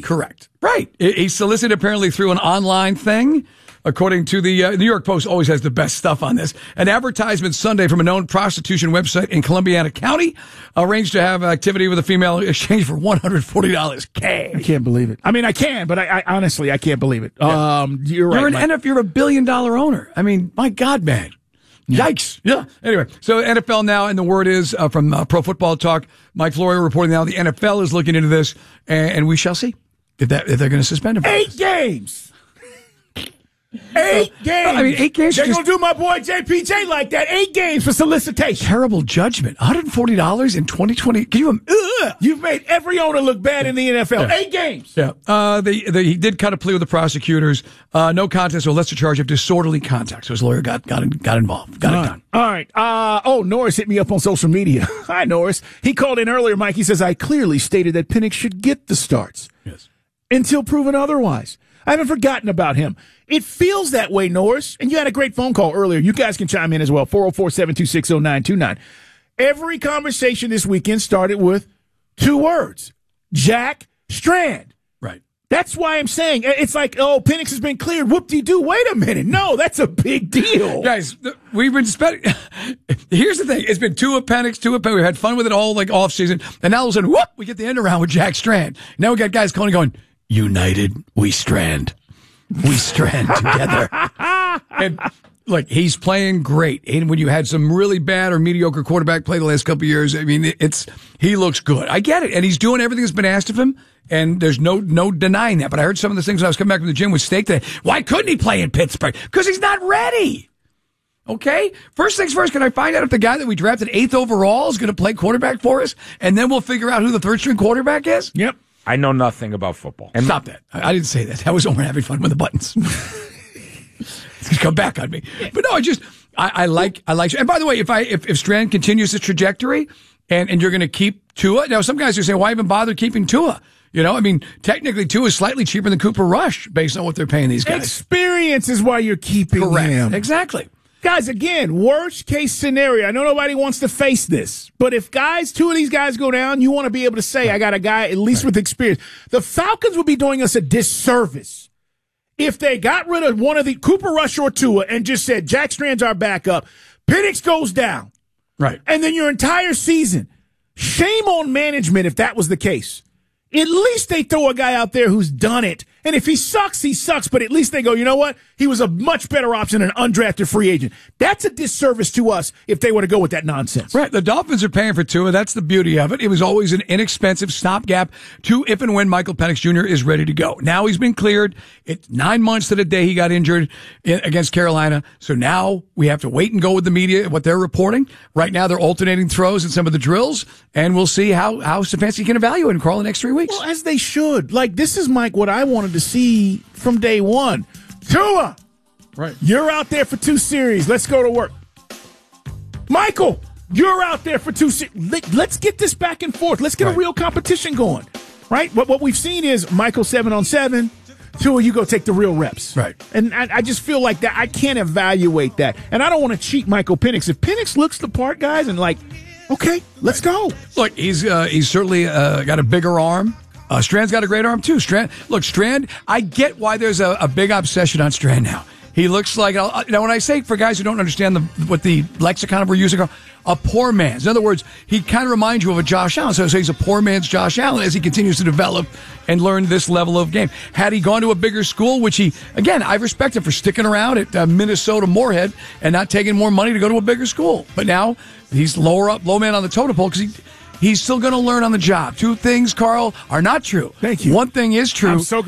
Correct. Right. He solicited apparently through an online thing. According to the New York Post, always has the best stuff on this. An advertisement Sunday from a known prostitution website in Columbiana County arranged to have activity with a female in exchange for $140 cash. I can't believe it. I mean, I can, but I honestly, I can't believe it. Yeah. You're right. You're $1 billion owner. I mean, my God, man. Yikes. Yeah. Anyway, so NFL now, and the word is from Pro Football Talk, Mike Florio reporting now the NFL is looking into this, and we shall see if they're going to suspend him. 8 games. 8 games. I mean, 8 games. They're going to do my boy JPJ like that. 8 games for solicitation. Terrible judgment. $140 in 2020. Can you? You've made every owner look bad in the NFL. Yeah. 8 games. Yeah. He did cut a plea with the prosecutors. No contest or lesser charge of disorderly conduct. So his lawyer got involved. Got it done. All right. Norris hit me up on social media. Hi, Norris. He called in earlier, Mike. He says, I clearly stated that Penix should get the starts. Yes. Until proven otherwise. I haven't forgotten about him. It feels that way, Norris. And you had a great phone call earlier. You guys can chime in as well. 404-726-0929. Every conversation this weekend started with 2 words. Jack Strand. Right. That's why I'm saying it's like, Penix has been cleared. Whoop-de-doo. Wait a minute. No, that's a big deal. Guys, we've been spending. Here's the thing. It's been Tua Penix. We had fun with it all like off season. And now all of a sudden, whoop, we get the end around with Jack Strand. Now we got guys calling going, united, we strand. We strand together. And look, he's playing great. And when you had some really bad or mediocre quarterback play the last couple of years, I mean, he looks good. I get it. And he's doing everything that's been asked of him. And there's no denying that. But I heard some of the things when I was coming back from the gym with Steak today. Why couldn't he play in Pittsburgh? Because he's not ready. Okay? First things first, can I find out if the guy that we drafted 8th overall is going to play quarterback for us? And then we'll figure out who the third-string quarterback is? Yep. I know nothing about football. Stop that. I didn't say that. That was Omar having fun with the buttons. He's come back on me. But no, I like, and by the way, if Strand continues the trajectory and you're going to keep Tua, now some guys are saying, why even bother keeping Tua? You know, I mean, technically Tua is slightly cheaper than Cooper Rush based on what they're paying these guys. Experience is why you're keeping him. Exactly. Guys, again, worst case scenario. I know nobody wants to face this, but if 2 of these guys go down, you want to be able to say, I got a guy at least with experience. The Falcons would be doing us a disservice if they got rid of one of the Cooper Rush or Tua and just said, Jack Strand's our backup. Penix goes down. Right. And then your entire season. Shame on management if that was the case. At least they throw a guy out there who's done it. And if he sucks, he sucks. But at least they go, you know what? He was a much better option than an undrafted free agent. That's a disservice to us if they were to go with that nonsense. Right. The Dolphins are paying for Tua. That's the beauty of it. It was always an inexpensive stopgap to if and when Michael Penix Jr. is ready to go. Now he's been cleared. It's 9 months to the day he got injured against Carolina. So now we have to wait and go with the media, what they're reporting. Right now they're alternating throws in some of the drills, and we'll see how Stefanski can evaluate him, Carl, the next 3 weeks. Well, as they should. Like, this is, Mike, what I wanted to see from day one. Tua! Right. You're out there for 2 series. Let's go to work. Michael, you're out there for 2 series. Let's get this back and forth. Let's get a real competition going. Right? What we've seen is Michael 7-on-7. Tua, you go take the real reps. Right. And I just feel like that I can't evaluate that. And I don't want to cheat Michael Penix. If Penix looks the part, guys, and like, okay, let's go. Look, he's certainly got a bigger arm. Strand's got a great arm, too. Strand, I get why there's a big obsession on Strand now. He looks like, when I say for guys who don't understand what the lexicon we're using, a poor man's. In other words, he kind of reminds you of a Josh Allen. So he's a poor man's Josh Allen as he continues to develop and learn this level of game. Had he gone to a bigger school, which I respect him for sticking around at Minnesota Moorhead and not taking more money to go to a bigger school. But now he's low man on the totem pole because he's still going to learn on the job. 2 things, Carl, are not true. Thank you. One thing is true. I'm so